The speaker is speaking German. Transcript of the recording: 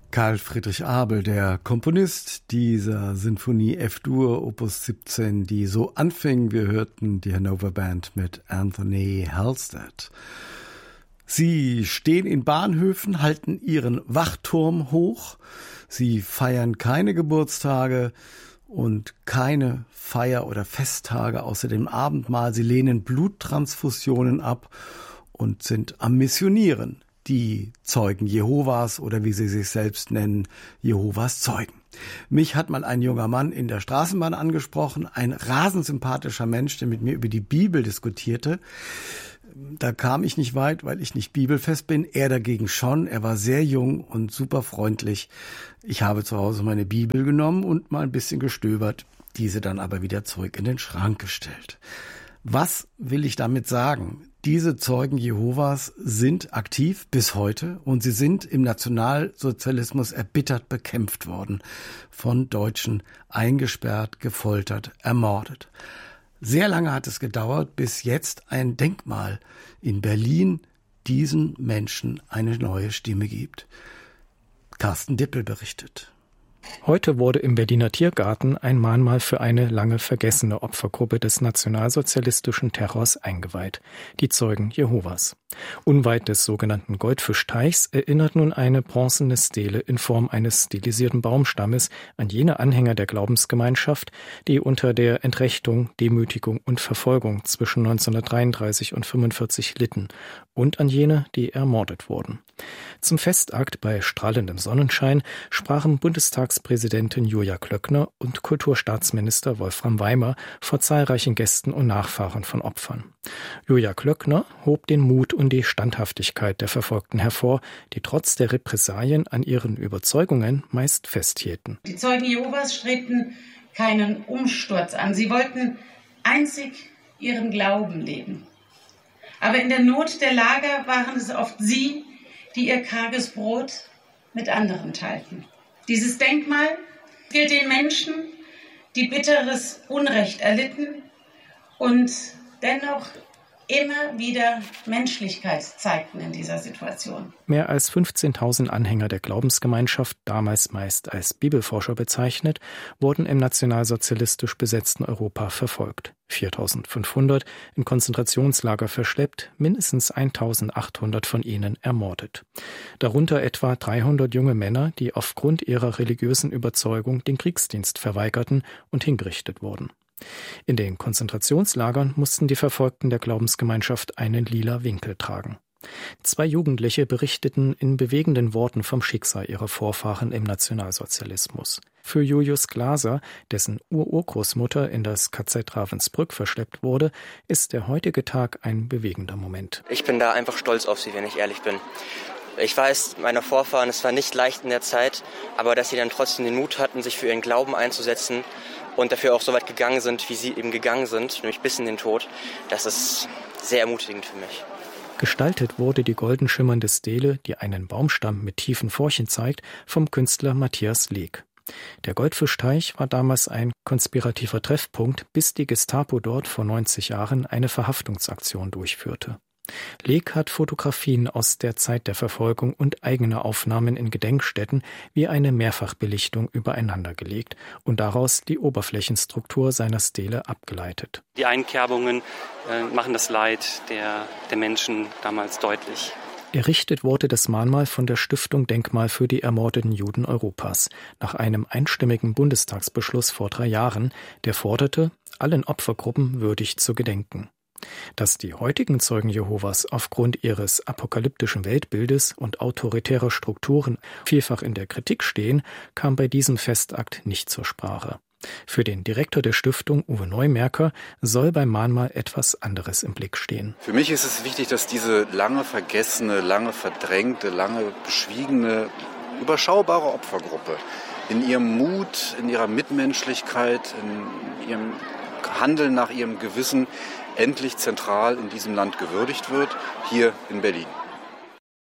Karl Friedrich Abel, der Komponist dieser Sinfonie F-Dur, Opus 17, die so anfing. Wir hörten die Hannover Band mit Anthony Halstead. Sie stehen in Bahnhöfen, halten ihren Wachturm hoch. Sie feiern keine Geburtstage und keine Feier- oder Festtage außer dem Abendmahl. Sie lehnen Bluttransfusionen ab und sind am Missionieren. Die Zeugen Jehovas oder wie sie sich selbst nennen, Jehovas Zeugen. Mich hat mal ein junger Mann in der Straßenbahn angesprochen, ein rasend sympathischer Mensch, der mit mir über die Bibel diskutierte. Da kam ich nicht weit, weil ich nicht bibelfest bin. Er dagegen schon. Er war sehr jung und super freundlich. Ich habe zu Hause meine Bibel genommen und mal ein bisschen gestöbert, diese dann aber wieder zurück in den Schrank gestellt. Was will ich damit sagen? Diese Zeugen Jehovas sind aktiv bis heute und sie sind im Nationalsozialismus erbittert bekämpft worden, von Deutschen eingesperrt, gefoltert, ermordet. Sehr lange hat es gedauert, bis jetzt ein Denkmal in Berlin diesen Menschen eine neue Stimme gibt. Carsten Dippel berichtet. Heute wurde im Berliner Tiergarten ein Mahnmal für eine lange vergessene Opfergruppe des nationalsozialistischen Terrors eingeweiht, die Zeugen Jehovas. Unweit des sogenannten Goldfischteichs erinnert nun eine bronzene Stele in Form eines stilisierten Baumstammes an jene Anhänger der Glaubensgemeinschaft, die unter der Entrechtung, Demütigung und Verfolgung zwischen 1933 und 1945 litten, und an jene, die ermordet wurden. Zum Festakt bei strahlendem Sonnenschein sprachen Bundestagspräsidentin Julia Klöckner und Kulturstaatsminister Wolfram Weimer vor zahlreichen Gästen und Nachfahren von Opfern. Julia Klöckner hob den Mut und die Standhaftigkeit der Verfolgten hervor, die trotz der Repressalien an ihren Überzeugungen meist festhielten. Die Zeugen Jehovas strebten keinen Umsturz an. Sie wollten einzig ihren Glauben leben. Aber in der Not der Lager waren es oft sie, die ihr karges Brot mit anderen teilten. Dieses Denkmal gilt den Menschen, die bitteres Unrecht erlitten und dennoch immer wieder Menschlichkeit zeigten in dieser Situation. Mehr als 15.000 Anhänger der Glaubensgemeinschaft, damals meist als Bibelforscher bezeichnet, wurden im nationalsozialistisch besetzten Europa verfolgt. 4.500 in Konzentrationslager verschleppt, mindestens 1.800 von ihnen ermordet. Darunter etwa 300 junge Männer, die aufgrund ihrer religiösen Überzeugung den Kriegsdienst verweigerten und hingerichtet wurden. In den Konzentrationslagern mussten die Verfolgten der Glaubensgemeinschaft einen lila Winkel tragen. 2 Jugendliche berichteten in bewegenden Worten vom Schicksal ihrer Vorfahren im Nationalsozialismus. Für Julius Glaser, dessen Urgroßmutter in das KZ Ravensbrück verschleppt wurde, ist der heutige Tag ein bewegender Moment. Ich bin da einfach stolz auf sie, wenn ich ehrlich bin. Ich weiß, meine Vorfahren, es war nicht leicht in der Zeit, aber dass sie dann trotzdem den Mut hatten, sich für ihren Glauben einzusetzen und dafür auch so weit gegangen sind, wie sie eben gegangen sind, nämlich bis in den Tod, das ist sehr ermutigend für mich. Gestaltet wurde die golden schimmernde Stele, die einen Baumstamm mit tiefen Furchen zeigt, vom Künstler Matthias Leek. Der Goldfischteich war damals ein konspirativer Treffpunkt, bis die Gestapo dort vor 90 Jahren eine Verhaftungsaktion durchführte. Leek hat Fotografien aus der Zeit der Verfolgung und eigene Aufnahmen in Gedenkstätten wie eine Mehrfachbelichtung übereinandergelegt und daraus die Oberflächenstruktur seiner Stele abgeleitet. Die Einkerbungen machen das Leid der Menschen damals deutlich. Errichtet wurde das Mahnmal von der Stiftung Denkmal für die ermordeten Juden Europas nach einem einstimmigen Bundestagsbeschluss vor 3 Jahren, der forderte, allen Opfergruppen würdig zu gedenken. Dass die heutigen Zeugen Jehovas aufgrund ihres apokalyptischen Weltbildes und autoritärer Strukturen vielfach in der Kritik stehen, kam bei diesem Festakt nicht zur Sprache. Für den Direktor der Stiftung, Uwe Neumerker, soll beim Mahnmal etwas anderes im Blick stehen. Für mich ist es wichtig, dass diese lange vergessene, lange verdrängte, lange beschwiegene, überschaubare Opfergruppe in ihrem Mut, in ihrer Mitmenschlichkeit, in ihrem Handeln nach ihrem Gewissen endlich zentral in diesem Land gewürdigt wird, hier in Berlin.